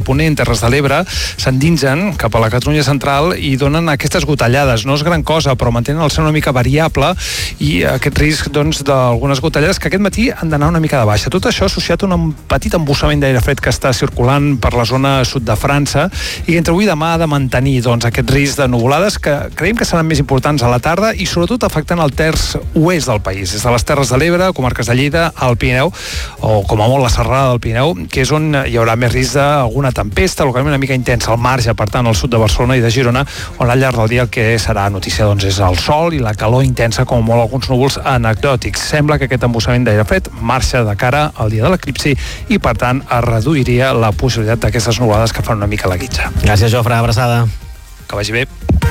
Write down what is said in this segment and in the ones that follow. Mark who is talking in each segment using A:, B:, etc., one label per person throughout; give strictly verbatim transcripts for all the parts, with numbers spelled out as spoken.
A: Ponent, Terres de l'Ebre, s'endinsen cap a la Catalunya central i donen aquestes gotellades. No és gran cosa, però mantenen el ser una mica variable i aquest risc doncs, d'algunes gotellades que aquest matí han d'anar una mica de baixa. Tot això associat a un petit embussament d'aire fred que està circulant per la zona sud de França i que entre avui i demà ha de mantenir doncs, aquest risc de nuvolades que creiem que seran més importants a la tarda i sobretot afectant el terç oest del país, des de les Terres de l'Ebre, comarques de Lleida, al Pirineu, o com a molt la serrada del Pirineu, que és on hi haurà més risc d'alguna tempesta, localment una mica intensa al marge, per tant, al sud de Barcelona i de Girona, on al llarg del dia el que serà notícia doncs, és el sol i la calor intensa, com molt alguns núvols anecdòtics. Sembla que aquest embussament d'aire fred marxa de cara al dia de l'eclipsi i, per tant, es reduiria la possibilitat d'aquestes nuvolades que fan una mica la guitza.
B: Gràcies, Jofre. Abraçada.
A: Que vagi bé.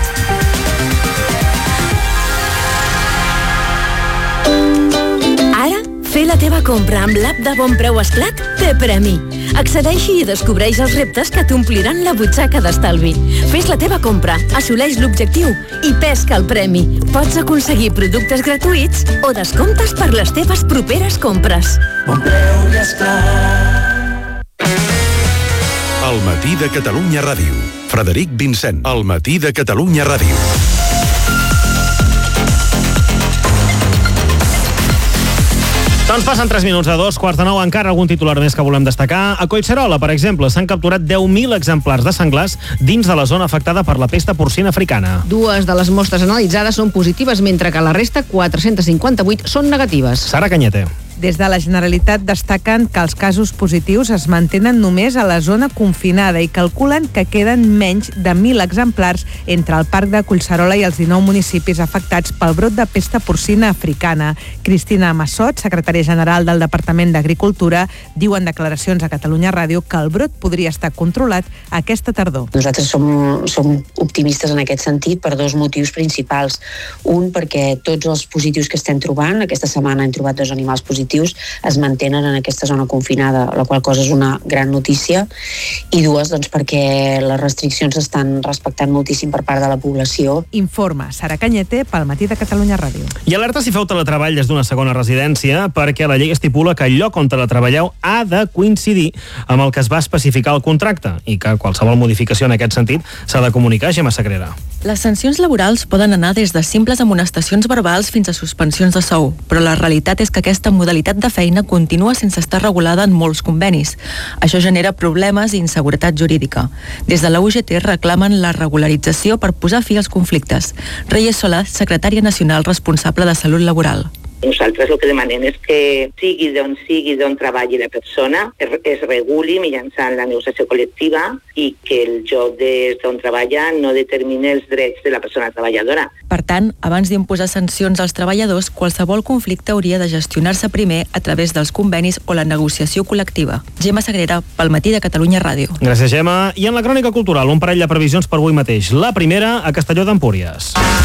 C: Ara, fer la teva compra amb l'app de Bon Preu Esclat té premi. Accedeixi i descobreix els reptes que t'ompliran la butxaca d'estalvi. Fes la teva compra, assoleix l'objectiu i pesca el premi. Pots aconseguir productes gratuïts o descomptes per les teves properes compres.
D: Bon Preu i Esclat.
E: El matí de Catalunya Ràdio. Frederic Vincent. El matí de Catalunya Ràdio.
B: Doncs passen tres minuts a dos, quarts de nou, encara algun titular més que volem destacar. A Collserola, per exemple, s'han capturat deu mil exemplars de senglars dins de la zona afectada per la pesta porcina africana.
F: Dues de les mostres analitzades són positives, mentre que la resta, quatre-cents cinquanta-vuit, són negatives.
B: Sara Cañete.
G: Des de la Generalitat destaquen que els casos positius es mantenen només a la zona confinada i calculen que queden menys de mil exemplars entre el Parc de Collserola i els dinou municipis afectats pel brot de pesta porcina africana. Cristina Massot, secretària general del Departament d'Agricultura, diu en declaracions a Catalunya Ràdio que el brot podria estar controlat aquesta tardor.
H: Nosaltres som, som optimistes en aquest sentit per dos motius principals. Un, perquè tots els positius que estem trobant, aquesta setmana hem trobat dos animals positius, es mantenen en aquesta zona confinada, la qual cosa és una gran notícia, i dues, doncs, perquè les restriccions s'estan respectant moltíssim per part de la població.
G: Informa Sara Cañete pel matí de Catalunya Ràdio.
B: I alerta si feu teletreball des d'una segona residència, perquè la llei estipula que el lloc on teletreballeu ha de coincidir amb el que es va especificar al contracte i que qualsevol modificació en aquest sentit s'ha de comunicar a Gemma Sagrera.
I: Les sancions laborals poden anar des de simples amonestacions verbals fins a suspensions de sou, però la realitat és que aquesta modalitat de feina continua sense estar regulada en molts convenis. Això genera problemes i inseguretat jurídica. Des de la U G T reclamen la regularització per posar fi als conflictes. Reyes Solà, secretària nacional responsable de Salut Laboral.
J: Nosaltres el que demanem és que sigui d'on sigui d'on treballi la persona, es, es reguli mitjançant la negociació col·lectiva i que el lloc d'on treballa no determini els drets de la persona treballadora.
I: Per tant, abans d'imposar sancions als treballadors, qualsevol conflicte hauria de gestionar-se primer a través dels convenis o la negociació col·lectiva. Gemma Sagrera, pel matí de Catalunya Ràdio.
B: Gràcies, Gemma. I en la crònica cultural, un parell de previsions per avui mateix. La primera, a Castelló d'Empúries.